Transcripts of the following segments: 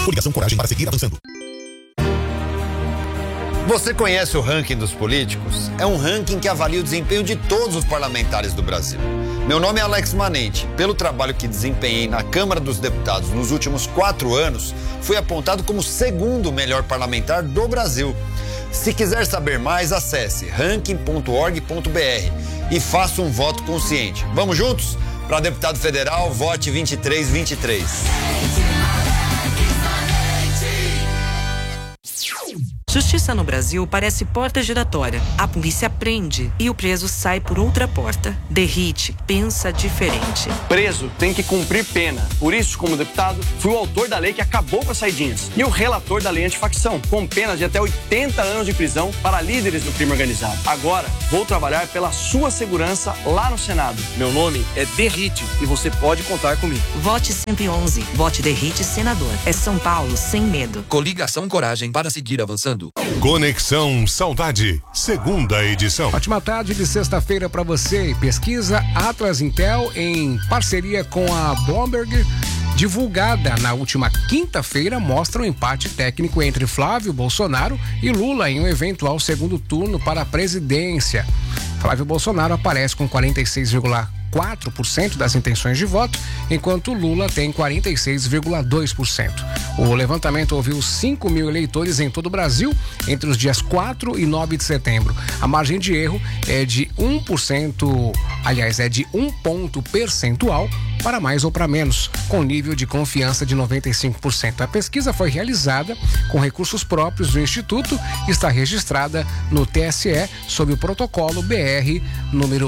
Coligação Coragem para seguir avançando. Você conhece o ranking dos políticos? É um ranking que avalia o desempenho de todos os parlamentares do Brasil. Meu nome é Alex Manente. Pelo trabalho que desempenhei na Câmara dos Deputados nos últimos 4 anos, fui apontado como o segundo melhor parlamentar do Brasil. Se quiser saber mais, acesse ranking.org.br e faça um voto consciente. Vamos juntos? Para deputado federal, vote 2323. Justiça no Brasil parece porta giratória. A polícia prende e o preso sai por outra porta. Derrite pensa diferente. Preso tem que cumprir pena. Por isso, como deputado, fui o autor da lei que acabou com as saidinhas e o relator da lei antifacção, com penas de até 80 anos de prisão para líderes do crime organizado. Agora, vou trabalhar pela sua segurança lá no Senado. Meu nome é Derrite e você pode contar comigo. Vote 111. Vote Derrite senador. É São Paulo sem medo. Coligação Coragem para seguir avançando. Conexão Saudade, segunda edição. Ótima tarde de sexta-feira para você. Pesquisa Atlas Intel em parceria com a Bloomberg, divulgada na última quinta-feira, mostra um empate técnico entre Flávio Bolsonaro e Lula em um eventual segundo turno para a presidência. Flávio Bolsonaro aparece com 46,4% das intenções de voto, enquanto Lula tem 46,2%. O levantamento ouviu 5 mil eleitores em todo o Brasil entre os dias 4 e 9 de setembro. A margem de erro é de 1%, aliás, é de 1 ponto percentual para mais ou para menos, com nível de confiança de 95%. A pesquisa foi realizada com recursos próprios do Instituto e está registrada no TSE sob o protocolo BR número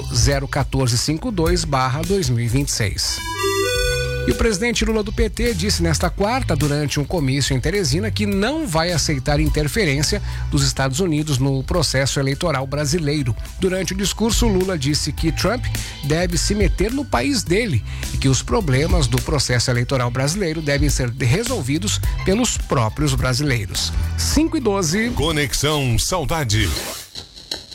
01452/2026. E o presidente Lula do PT disse nesta quarta, durante um comício em Teresina, que não vai aceitar interferência dos Estados Unidos no processo eleitoral brasileiro. Durante o discurso, Lula disse que Trump deve se meter no país dele e que os problemas do processo eleitoral brasileiro devem ser resolvidos pelos próprios brasileiros. 5:12. Conexão Saudade.